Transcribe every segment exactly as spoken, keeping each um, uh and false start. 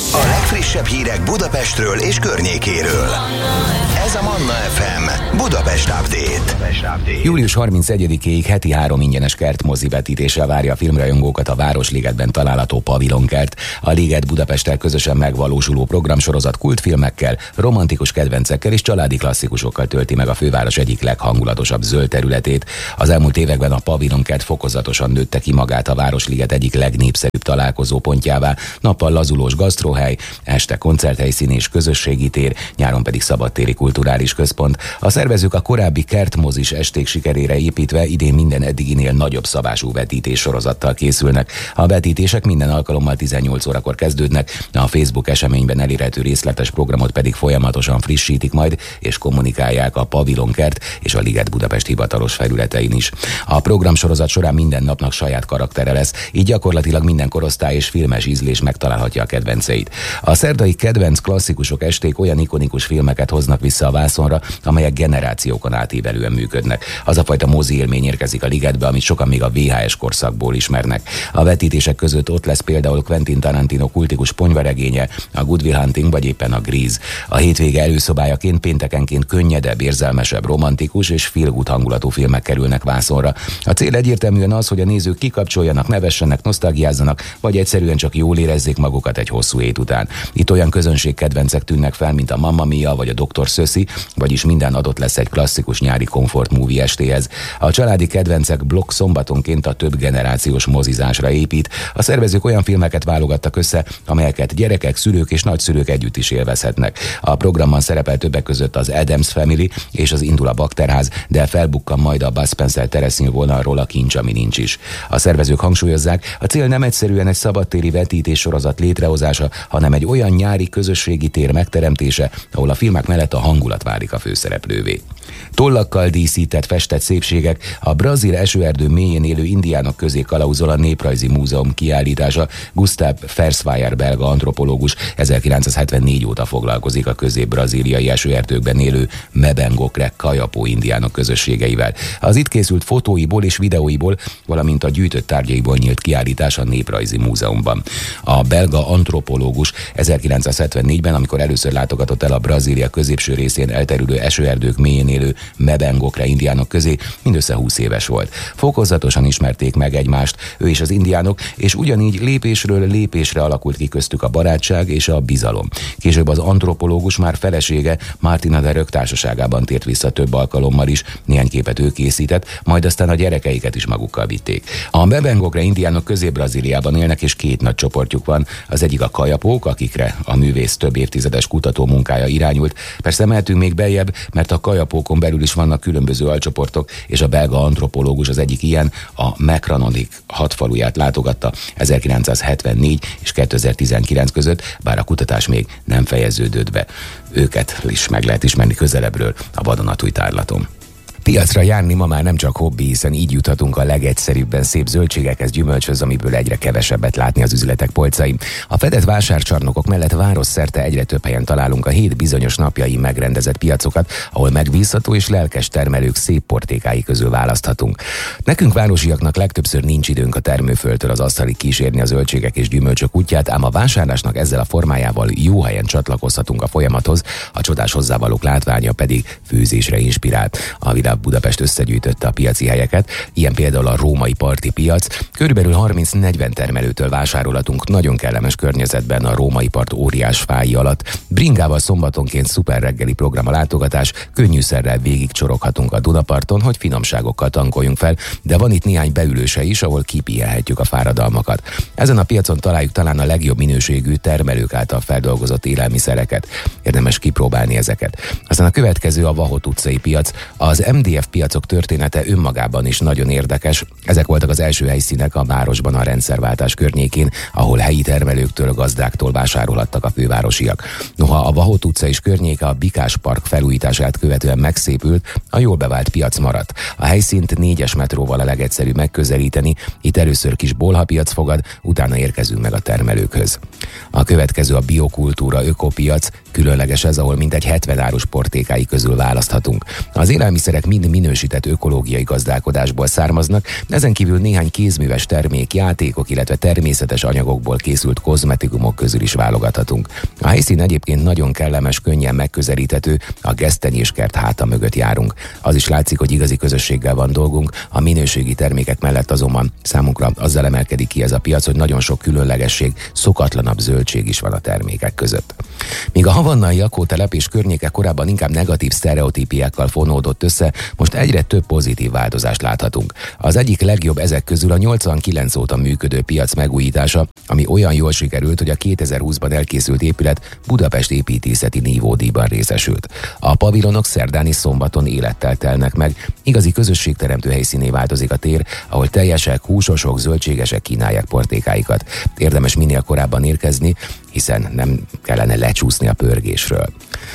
A legfrissebb hírek Budapestről és környékéről. Ez a Manna ef em Budapest Update. július harmincegyedikéig heti három ingyenes kertmozi vetítéssel várja a filmrajongókat a Városligetben található Pavilonkert. A Liget Budapesttel közösen megvalósuló programsorozat kultfilmekkel, romantikus kedvencekkel és családi klasszikusokkal tölti meg a főváros egyik leghangulatosabb zöld területét. Az elmúlt években a Pavilonkert fokozatosan nőtte ki magát a Városliget egyik legnépszerűbb találkozópontjává. Nappal lazulós gasztróhely, este koncerthelyszín és közösségi tér, nyáron pedig szabadtéri kulturális központ. A szervezők a korábbi kertmozis esték sikerére építve idén minden eddiginél nagyobb szabású vetítés sorozattal készülnek. A vetítések minden alkalommal tizennyolc órakor kezdődnek, a Facebook eseményben elérhető részletes programot pedig folyamatosan frissítik majd, és kommunikálják a Pavilonkert és a Liget Budapest hivatalos felületein is. A programsorozat során minden napnak saját karaktere lesz, így gyakorlatilag minden korosztály és filmes ízlés megtalálhatja a kedvenceit. A szerdai kedvenc klasszikusok esték olyan ikonikus filmeket hoznak vissza a vászonra, amelyek generációkon átívelően működnek. Az a fajta mozi élmény érkezik a Ligetbe, amit sokan még a vé há es korszakból ismernek. A vetítések között ott lesz például Quentin Tarantino kultikus ponyvaregénye, a Good Will Hunting vagy éppen a Grease. A hétvége előszobályaként péntekenként könnyedebb, érzelmesebb, romantikus és feel-good hangulatú filmek kerülnek vászonra. A cél egyértelműen az, hogy a nézők kikapcsoljanak, nevessenek, nosztalgiázzanak, vagy egyszerűen csak jól érezzék magukat egy hosszú hét után. Itt olyan közönségkedvencek tűnnek fel, mint a Mamma Mia vagy a doktor Szöszi, vagyis minden adott lesz egy klasszikus nyári komfort movie estéhez. A családi kedvencek blokk szombatonként a több generációs mozizásra épít. A szervezők olyan filmeket válogattak össze, amelyeket gyerekek, szülők és nagyszülők együtt is élvezhetnek. A programban szerepel többek között az Addams Family és az Indul a Bakterház, de felbukkan majd a Bud Spencer Teresznyű vonalról a Kincs, ami nincs is. A szervezők hangsúlyozzák, a cél nem egyszerűen egy szabadtéri vetítés sorozat létrehozása, hanem egy olyan nyári közösségi tér megteremtése, ahol a filmek mellett a hangulat válik a főszereplővé. Tollakkal díszített, festett szépségek, a brazil esőerdő mélyén élő indiánok közé kalauzol a Néprajzi Múzeum kiállítása. Gustav Fersweijer belga antropológus ezerkilencszázhetvennégy óta foglalkozik a közép-brazíliai esőerdőkben élő Mebengokre Kayapó indiánok közösségeivel. Az itt készült fotóiból és videóiból, valamint a gyűjtött tárgyaiból nyílt kiállítás a Néprajzi Múzeumban. A belga antropológus ezerkilencszázhetvennégyben, amikor először látogatott el a Brazília középső részén elterülő esőerdők mélyén élő Mebengokre indiánok közé, mindössze húsz éves volt. Fokozatosan ismerték meg egymást, ő és az indiánok, és ugyanígy lépésről lépésre alakult ki köztük a barátság és a bizalom. Később az antropológus már felesége Martina de Rök társaságában tért vissza több alkalommal is, néhány képet ő készített, majd aztán a gyerekeiket is magukkal vitték. A Mebengokre indiánok közép-Brazíliában élnek, és két nagy csoportjuk van. Az egyik a Kayapók, akikre a művész több évtizedes kutató munkája irányult. Persze mehetünk még beljebb, mert a Kayapókon belül is vannak különböző alcsoportok, és a belga antropológus az egyik ilyen, a Mekranodik hatfaluját látogatta ezerkilencszázhetvennégy és kétezer-tizenkilenc között, bár a kutatás még nem fejeződött be. Őket is meg lehet ismerni közelebbről a vadonatúj tárlaton. Piacra járni ma már nem csak hobbi, hiszen így juthatunk a legegyszerűbben szép zöldségekhez, gyümölcshöz, amiből egyre kevesebbet látni az üzletek polcain. A fedett vásárcsarnokok mellett városszerte egyre több helyen találunk a hét bizonyos napjai megrendezett piacokat, ahol megbízható és lelkes termelők szép portékái közül választhatunk. Nekünk városiaknak legtöbbször nincs időnk a termőföldtől az asztalig kísérni a zöldségek és gyümölcsök útját, ám a vásárlásnak ezzel a formájával jó helyen csatlakozhatunk a folyamathoz, a csodás hozzávalók látványa pedig főzésre inspirált. A Vida Budapest összegyűjtötte a piaci helyeket, ilyen például a római parti piac. Körülbelül harminc-negyven termelőtől vásárolhatunk nagyon kellemes környezetben a római part óriás fái alatt. Bringával szombatonként szuper reggeli program a látogatás, könnyűszerrel végigcsoroghatunk a Dunaparton, hogy finomságokkal tankoljunk fel, de van itt néhány beülőse is, ahol kipihenhetjük a fáradalmakat. Ezen a piacon találjuk talán a legjobb minőségű termelők által feldolgozott élelmiszereket. Érdemes kipróbálni ezeket. Aztán a következő a Vahot utcai piac. Az em dé ef piacok története önmagában is nagyon érdekes. Ezek voltak az első helyszínek a városban a rendszerváltás környékén, ahol helyi termelőktől, gazdáktól vásárolhattak a fővárosiak. Noha a Vahot utca és környéke a Bikás Park felújítását követően megszépült, a jól bevált piac maradt. A helyszínt négyes metróval a legegyszerűbb megközelíteni, itt először kis bolhapiac fogad, utána érkezünk meg a termelőkhöz. A következő a Biokultúra ökopiac, különleges ez, ahol mintegy hetven árus portékái közül választhatunk. Az élelmiszerek mind minősített ökológiai gazdálkodásból származnak, ezen kívül néhány kézműves termék, játékok, illetve természetes anyagokból készült kozmetikumok közül is válogathatunk. A helyszín egyébként nagyon kellemes, könnyen megközelíthető, a gesztenyéskert háta mögött járunk. Az is látszik, hogy igazi közösséggel van dolgunk, a minőségi termékek mellett azonban számunkra azzal emelkedik ki ez a piac, hogy nagyon sok különlegesség, szokatlanabb zöldség is van a termékek között. Míg a havannai lakótelep és környéke korábban inkább negatív sztereotípiákkal fonódott össze, most egyre több pozitív változást láthatunk. Az egyik legjobb ezek közül a nyolcvankilenc óta működő piac megújítása, ami olyan jól sikerült, hogy a kétezer-húszban elkészült épület Budapest építészeti nívódíjban részesült. A pavilonok szerdán és szombaton élettel telnek meg, igazi közösségteremtő helyszíné változik a tér, ahol teljesek, húsosok, zöldségesek kínálják portékáikat. Érdemes minél korábban érkezni, hiszen nem kellene lecsúszni a pörgésről.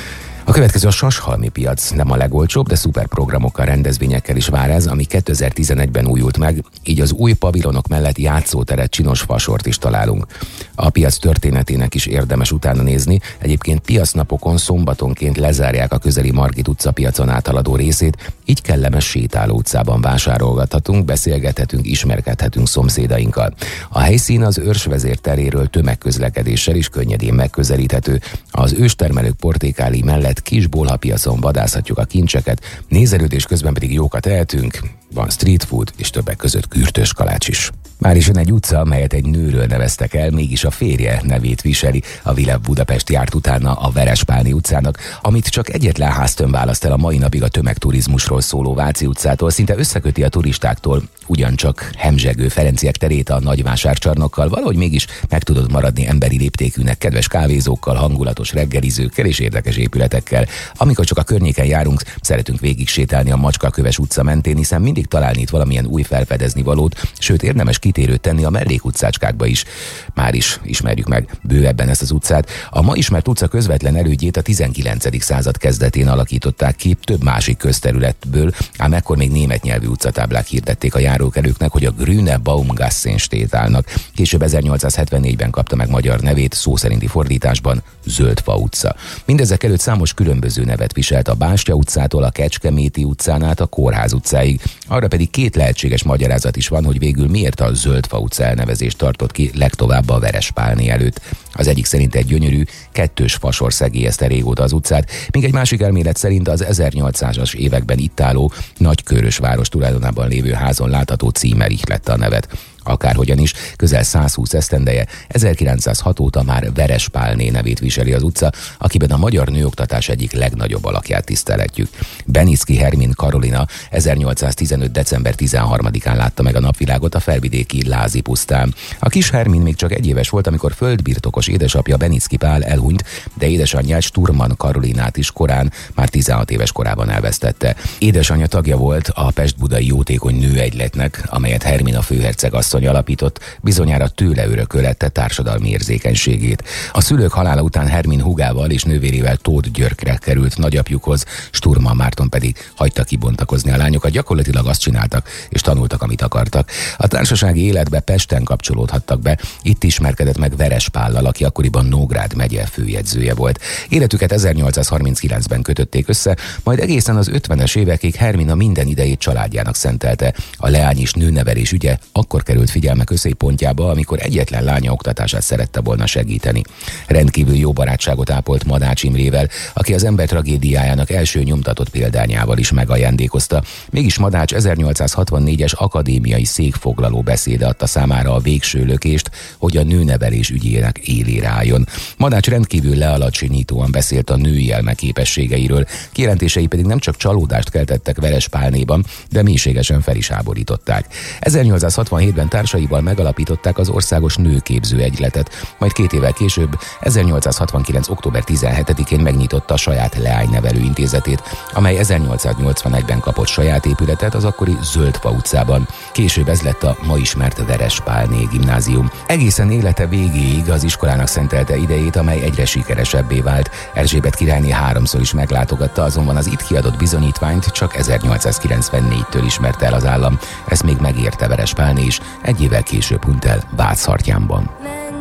A következő a Sashalmi piac, nem a legolcsóbb, de szuper programokkal, rendezvényekkel is vár ez, ami kétezer-tizenegyben újult meg, így az új pavilonok mellett játszóteret, csinos fasort is találunk. A piac történetének is érdemes utána nézni, egyébként piacnapokon szombatonként lezárják a közeli Margit utca piacon áthaladó részét, így kellemes sétáló utcában vásárolgathatunk, beszélgethetünk, ismerkedhetünk szomszédainkkal. A helyszín az Őrsvezér teréről tömegközlekedéssel is könnyedén megközelíthető, az őstermelők portékálí mellett kis bolhapiacon vadászhatjuk a kincseket, nézelődés közben pedig jókat ehetünk, van street food és többek között kürtös kalács is. Már is jön egy utca, melyet egy nőről neveztek el, mégis a férje nevét viseli. A Vileb Budapest járt utána a Verespálni utcának, amit csak egyetlen háztömb választ el a mai napig a tömegturizmusról szóló Váci utcától, szinte összeköti a turistáktól, ugyancsak hemzsegő Ferenciek terét a nagyvásárcsarnokkal, valahogy mégis meg tudod maradni emberi léptékűnek, kedves kávézókkal, hangulatos reggelizőkkel és érdekes épületekkel. Amikor csak a környéken járunk, szeretünk végig sétálni a Macskaköves utca mentén, hiszen mindig találni itt valamilyen új felfedezni valót, sőt érdemes kitérőt tenni a mellékutcácskákba is. Már is ismerjük meg bővebben ezt az utcát. A ma ismert utca közvetlen elődjét a tizenkilencedik század kezdetén alakították ki, több másik közterületből, ám ekkor még német nyelvű utcatáblák hirdették a járókelőknek, hogy a Grüne Baumgassen sétálnak. Később ezernyolcszázhetvennégyben kapta meg magyar nevét, szó szerinti fordításban Zöldfa utca. Mindezek előtt számos különböző nevet viselt, a Bástya utcától a Kecskeméti utcán át a Kórház utcáig. Arra pedig két lehetséges magyarázat is van, hogy végül miért a Zöldfa utca elnevezést tartott ki legtovább a Verespálni előtt. Az egyik szerint egy gyönyörű, kettős fasor szegélyezte régóta az utcát, míg egy másik elmélet szerint az ezernyolcszázas években itt álló Nagykőrös város tulajdonában lévő házon látható címer ihlette a nevet. Akárhogyan is, közel százhúsz esztendeje, ezerkilencszázhat óta már Verespálné nevét viseli az utca, akiben a magyar nőoktatás egyik legnagyobb alakját tiszteletjük. Benicki Hermin Karolina ezernyolcszáztizenöt. december tizenharmadikán látta meg a napvilágot a felvidéki Lázi pusztán. A kis Hermin még csak egy éves volt, amikor földbirtokos édesapja Benicki Pál elhunyt, de édesanyját Sturman Karolinát is korán, már tizenhat éves korában elvesztette. Édesanyja tagja volt a pest-budai jótékony nőegyletnek, amelyet Hermina főherceg asszony alapított, bizonyára tőle örökölte társadalmi érzékenységét. A szülők halála után Hermin húgával és nővérével Tóth Györgyre került nagyapjukhoz, Sturman Márton pedig hagyta kibontakozni a lányokat, gyakorlatilag azt csináltak és tanultak, amit akartak. A társasági életbe Pesten kapcsolódhattak be, itt ismerkedett meg Verespállal, aki akkoriban Nógrád megye főjegyzője volt. Életüket ezernyolcszázharminckilencben kötötték össze, majd egészen az ötvenes évekig Hermina minden idejét családjának szentelte. A leány és nőnevelés ügye akkor került figyelme középpontjába, amikor egyetlen lánya oktatását szerette volna segíteni. Rendkívül jó barátságot ápolt Madács Imrével, aki az ember tragédiájának első nyomtatott példányával is megajándékozta. Mégis Madács ezernyolcszázhatvannégyes akadémiai székfoglaló beszéde adta számára a végső lökést, hogy a nőnevelés ügyének élére álljon. Madács rendkívül lealacsonyítóan beszélt a női elme képességeiről, kijelentései pedig nem csak csalódást keltettek Verespálnéban, de mélységesen fel is háborították. ezernyolcszázhatvanhétben társaival megalapították az Országos Nőképző Egyletet, majd két évvel később, ezernyolcszázhatvankilenc. október tizenhetedikén megnyitotta a saját leánynevelő intézetét, amely ezernyolcszáznyolcvanegyben kapott saját épületet az akkori Zöldfa utcában. Később ez lett a ma ismert Verespálné gimnázium. Egészen élete végéig az iskolának szentelte idejét, amely egyre sikeresebbé vált. Erzsébet királyné háromszor is meglátogatta, azonban az itt kiadott bizonyítványt csak ezernyolcszázkilencvennégytől ismerte el az állam. Ezt még megérte Verespálné is, egy évvel később hunyt el Váchartyánban.